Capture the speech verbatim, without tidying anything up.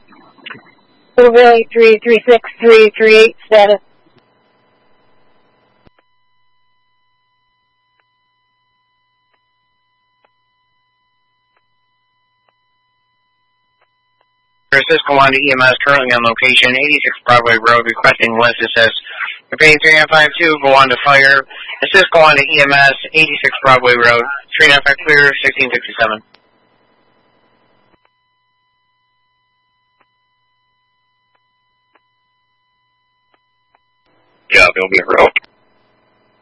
Valley three three six three three eight status. Cisco one to E M S currently on location, eighty-six Broadway Road, requesting list assist. Repeating three nine five two, go on to fire. Cisco one to E M S, eighty-six Broadway Road, three nine five clear, sixteen fifty-seven. Yeah, they'll be a road.